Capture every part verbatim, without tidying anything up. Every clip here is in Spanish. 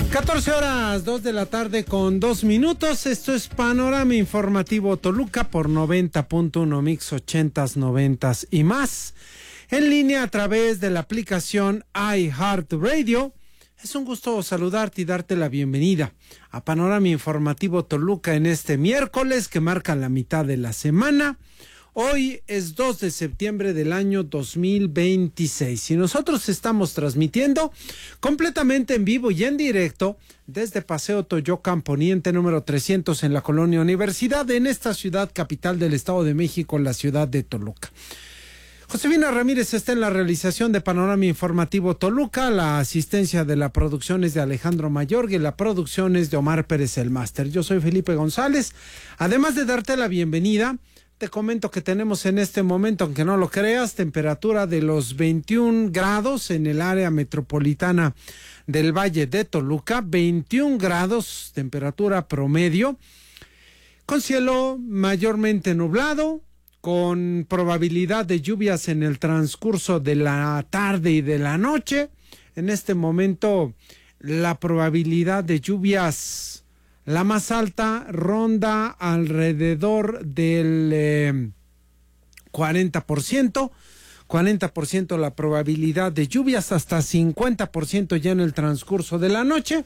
catorce horas, dos de la tarde con dos minutos. Esto es Panorama Informativo Toluca por noventa punto uno Mix ochentas, noventas y más. En línea a través de la aplicación iHeartRadio. Es un gusto saludarte y darte la bienvenida a Panorama Informativo Toluca en este miércoles que marca la mitad de la semana. Hoy es dos de septiembre del año dos mil veintiséis y nosotros estamos transmitiendo completamente en vivo y en directo desde Paseo Toyocan Poniente número trescientos en la Colonia Universidad, en esta ciudad capital del Estado de México, la ciudad de Toluca. Josefina Ramírez está en la realización de Panorama Informativo Toluca, la asistencia de la producción es de Alejandro Mayorga y la producción es de Omar Pérez el Máster. Yo soy Felipe González. Además de darte la bienvenida, te comento que tenemos en este momento, aunque no lo creas, temperatura de los veintiún grados en el área metropolitana del Valle de Toluca, veintiún grados, temperatura promedio, con cielo mayormente nublado, con probabilidad de lluvias en el transcurso de la tarde y de la noche. En este momento, la probabilidad de lluvias, la más alta, ronda alrededor del eh, cuarenta por ciento, cuarenta por ciento la probabilidad de lluvias, hasta cincuenta por ciento ya en el transcurso de la noche.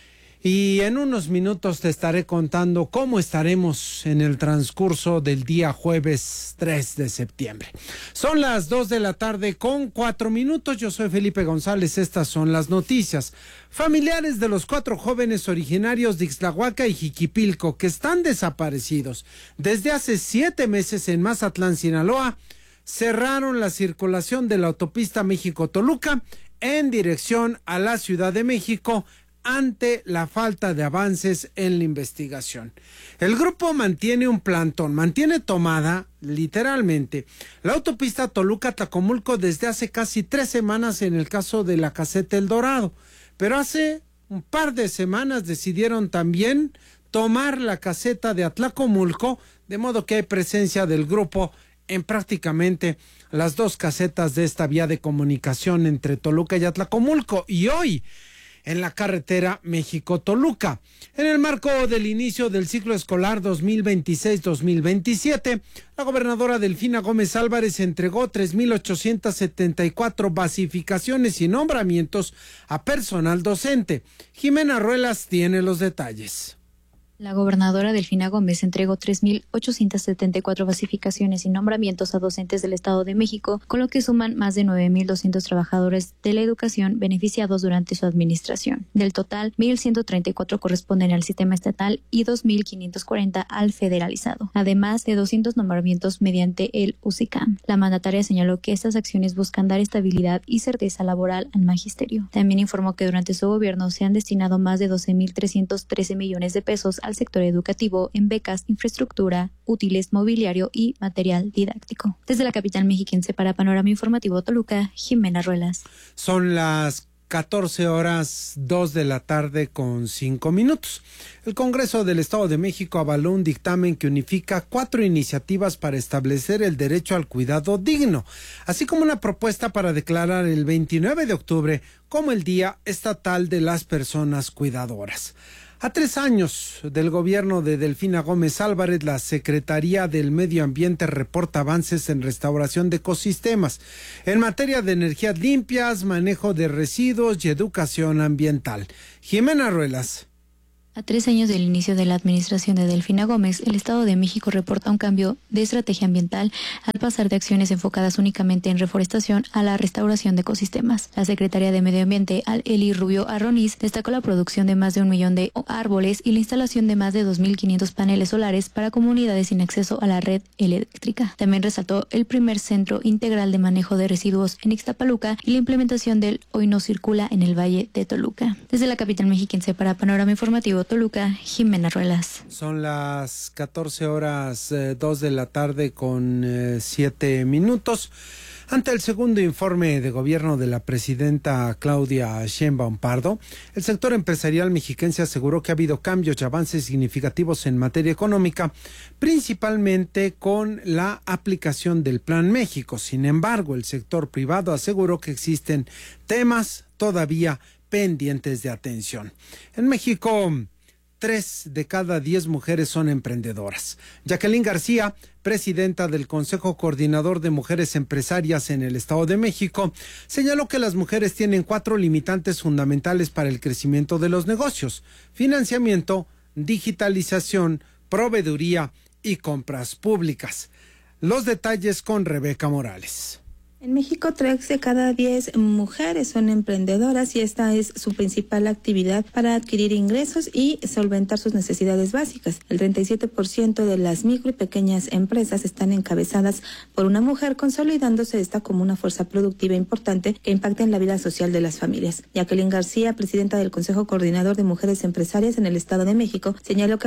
Y en unos minutos te estaré contando cómo estaremos en el transcurso del día jueves tres de septiembre. Son las dos de la tarde con cuatro minutos. Yo soy Felipe González. Estas son las noticias. Familiares de los cuatro jóvenes originarios de Ixtlahuaca y Jiquipilco que están desaparecidos desde hace siete meses en Mazatlán, Sinaloa, cerraron la circulación de la autopista México-Toluca en dirección a la Ciudad de México ante la falta de avances en la investigación. El grupo mantiene un plantón, mantiene tomada, literalmente, la autopista Toluca-Tlacomulco desde hace casi tres semanas en el caso de la caseta El Dorado, pero hace un par de semanas decidieron también tomar la caseta de Atlacomulco, de modo que hay presencia del grupo en prácticamente las dos casetas de esta vía de comunicación entre Toluca y Atlacomulco, y hoy en la carretera México-Toluca. En el marco del inicio del ciclo escolar dos mil veintiséis dos mil veintisiete, la gobernadora Delfina Gómez Álvarez entregó tres mil ochocientas setenta y cuatro basificaciones y nombramientos a personal docente. Jimena Ruelas tiene los detalles. La gobernadora Delfina Gómez entregó tres mil ochocientas setenta y cuatro basificaciones y nombramientos a docentes del Estado de México, con lo que suman más de nueve mil doscientos trabajadores de la educación beneficiados durante su administración. Del total, mil ciento treinta y cuatro corresponden al sistema estatal y dos mil quinientos cuarenta al federalizado, además de doscientos nombramientos mediante el U C I C A M. La mandataria señaló que estas acciones buscan dar estabilidad y certeza laboral al magisterio. También informó que durante su gobierno se han destinado más de doce mil trescientos trece millones de pesos al sector educativo en becas, infraestructura, útiles, mobiliario y material didáctico. Desde la capital mexiquense para Panorama Informativo Toluca, Jimena Ruelas. Son las catorce horas, dos de la tarde con cinco minutos. El Congreso del Estado de México avaló un dictamen que unifica cuatro iniciativas para establecer el derecho al cuidado digno, así como una propuesta para declarar el veintinueve de octubre como el Día Estatal de las Personas Cuidadoras. A tres años del gobierno de Delfina Gómez Álvarez, la Secretaría del Medio Ambiente reporta avances en restauración de ecosistemas, en materia de energías limpias, manejo de residuos y educación ambiental. Jimena Ruelas. A tres años del inicio de la administración de Delfina Gómez, el Estado de México reporta un cambio de estrategia ambiental al pasar de acciones enfocadas únicamente en reforestación a la restauración de ecosistemas. La Secretaría de Medio Ambiente, Eli Rubio Arroniz, destacó la producción de más de un millón de árboles y la instalación de más de dos mil quinientos paneles solares para comunidades sin acceso a la red eléctrica. También resaltó el primer centro integral de manejo de residuos en Ixtapaluca y la implementación del Hoy No Circula en el Valle de Toluca. Desde la capital mexiquense para Panorama Informativo Toluca, Jimena Ruelas. Son las catorce horas, eh, dos de la tarde con eh, siete minutos. Ante el segundo informe de gobierno de la presidenta Claudia Sheinbaum Pardo, el sector empresarial mexiquense aseguró que ha habido cambios y avances significativos en materia económica, principalmente con la aplicación del Plan México. Sin embargo, el sector privado aseguró que existen temas todavía pendientes de atención. En México, tres de cada diez mujeres son emprendedoras. Jacqueline García, presidenta del Consejo Coordinador de Mujeres Empresarias en el Estado de México, señaló que las mujeres tienen cuatro limitantes fundamentales para el crecimiento de los negocios: financiamiento, digitalización, proveeduría y compras públicas. Los detalles con Rebeca Morales. En México, tres de cada diez mujeres son emprendedoras y esta es su principal actividad para adquirir ingresos y solventar sus necesidades básicas. El treinta y siete por ciento de las micro y pequeñas empresas están encabezadas por una mujer, consolidándose esta como una fuerza productiva importante que impacta en la vida social de las familias. Jacqueline García, presidenta del Consejo Coordinador de Mujeres Empresarias en el Estado de México, señaló que